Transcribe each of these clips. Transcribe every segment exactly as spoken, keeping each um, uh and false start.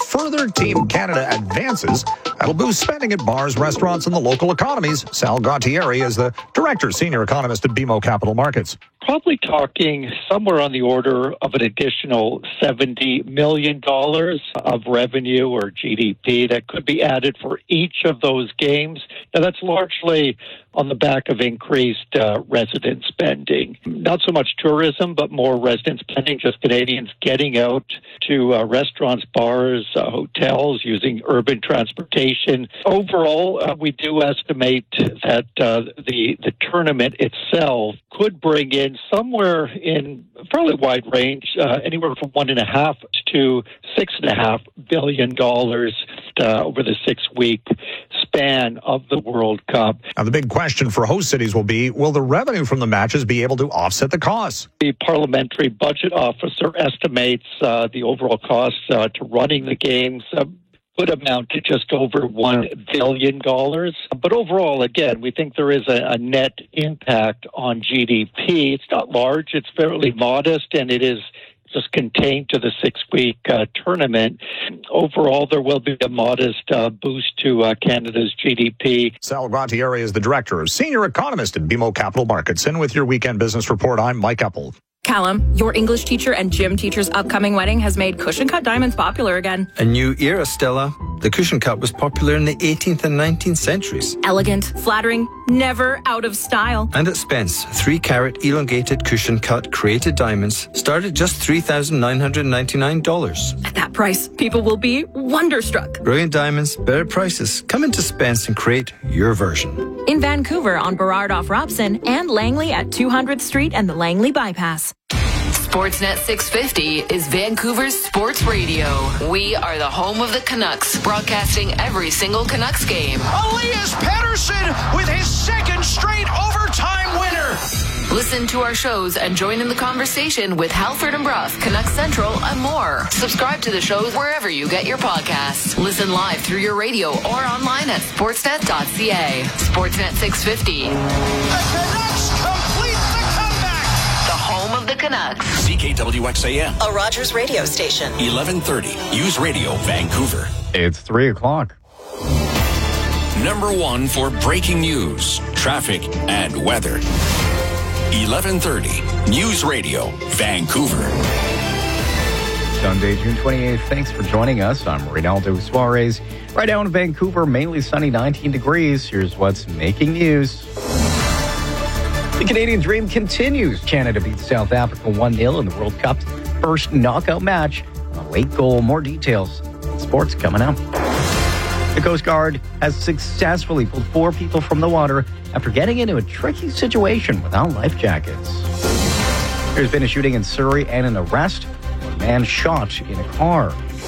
further Team Canada advances, that'll boost spending at bars, restaurants, and the local economies. Sal Gautieri is the Director, Senior Economist at B M O Capital Markets. Probably talking somewhere on the order of an additional seventy million dollars of revenue or G D P that could be added for each of those games. Now, that's largely on the back of increased uh, resident spending. Not so much tourism, but more resident spending, just Canadians getting out to uh, restaurants, bars, uh, hotels, using urban transportation. Overall, uh, we do estimate that uh, the, the tournament itself could bring in somewhere in a fairly wide range, uh, anywhere from one and a half to six and a half billion dollars uh, over the six-week span of the World Cup. Now, the big question for host cities will be, will the revenue from the matches be able to offset the costs? The parliamentary budget officer estimates uh, the overall costs uh, to running the games uh, would amount to just over one billion dollars. But overall, again, we think there is a, a net impact on G D P. It's not large, it's fairly modest, and it is just contained to the six-week uh, tournament. Overall, there will be a modest uh, boost to uh, Canada's G D P. Sal Gautieri is the Director of Senior Economist at B M O Capital Markets. And with your Weekend Business Report, I'm Mike Eppel. Callum, your English teacher and gym teacher's upcoming wedding has made cushion cut diamonds popular again. A new era, Stella. The cushion cut was popular in the eighteenth and nineteenth centuries. Elegant, flattering, never out of style. And at Spence, three carat elongated cushion cut created diamonds start at just three thousand nine hundred ninety-nine dollars. At that price, people will be wonderstruck. Brilliant diamonds, better prices. Come into Spence and create your version. In Vancouver on Burrard off Robson and Langley at two hundredth Street and the Langley Bypass. Sportsnet six fifty is Vancouver's sports radio. We are the home of the Canucks, broadcasting every single Canucks game. Elias Pettersson with his second straight overtime winner. Listen to our shows and join in the conversation with Halford and Bruff, Canucks Central, and more. Subscribe to the shows wherever you get your podcasts. Listen live through your radio or online at sportsnet dot c a. Sportsnet six fifty. The Canucks complete the comeback. The home of the Canucks. C K W X A M. A Rogers radio station. eleven thirty. News Radio Vancouver. It's three o'clock. Number one for breaking news, traffic, and weather. eleven thirty. News Radio Vancouver. Sunday, June twenty-eighth. Thanks for joining us. I'm Reynaldo Suarez. Right now in Vancouver, mainly sunny, nineteen degrees. Here's what's making news. The Canadian dream continues. Canada beats South Africa one nil in the World Cup's first knockout match. A late goal. More details. Sports coming up. The Coast Guard has successfully pulled four people from the water after getting into a tricky situation without life jackets. There's been a shooting in Surrey and an arrest. A man shot in a car.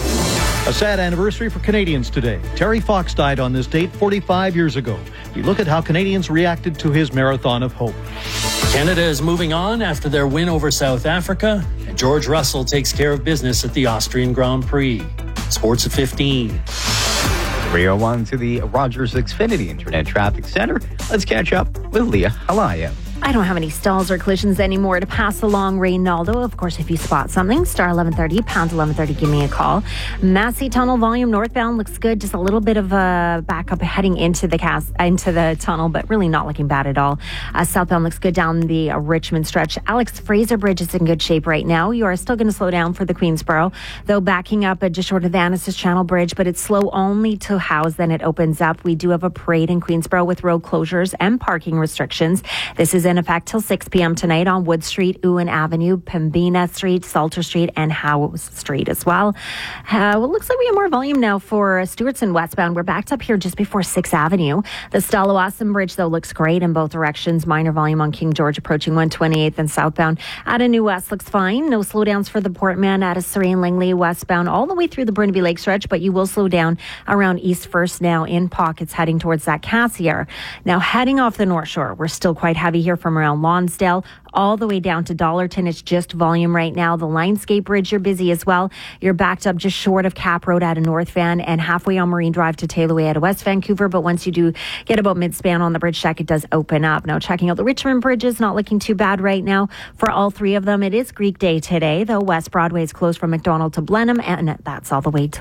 A sad anniversary for Canadians today. Terry Fox died on this date forty-five years ago. We look at how Canadians reacted to his marathon of hope. Canada is moving on after their win over South Africa, and George Russell takes care of business at the Austrian Grand Prix. Sports at fifteen. three oh one to the Rogers Xfinity Internet Traffic Center. Let's catch up with Leah Halaya. I don't have any stalls or collisions anymore to pass along, Reynaldo. Of course, if you spot something, star eleven thirty, pound eleven thirty, give me a call. Massey Tunnel volume northbound looks good. Just a little bit of a backup heading into the cast, into the tunnel, but really not looking bad at all. Uh, southbound looks good down the uh, Richmond stretch. Alex Fraser Bridge is in good shape right now. You are still going to slow down for the Queensboro, though backing up uh, just short of the Annacis Channel Bridge, but it's slow only to House. Then it opens up. We do have a parade in Queensboro with road closures and parking restrictions. This is in effect till six p.m. tonight on Wood Street, Ewan Avenue, Pembina Street, Salter Street, and House Street as well. Uh, well, it looks like we have more volume now for Stewartson westbound. We're backed up here just before sixth Avenue. The Stalawasan Bridge, though, looks great in both directions. Minor volume on King George approaching one twenty-eighth and southbound. Out of New West looks fine. No slowdowns for the Portman out of Surrey and Langley westbound all the way through the Burnaby Lake stretch, but you will slow down around East First now in pockets heading towards that Cassiar. Now heading off the North Shore, we're still quite heavy here from around Lonsdale all the way down to Dollarton. It's just volume right now. The Lionsgate Bridge, you're busy as well. You're backed up just short of Cap Road out of North Van and halfway on Marine Drive to Taylorway out of West Vancouver. But once you do get about mid-span on the bridge deck, it does open up. Now checking out the Richmond bridges, not looking too bad right now for all three of them. It is Greek Day today, though. West Broadway is closed from McDonald to Blenheim, and that's all the way to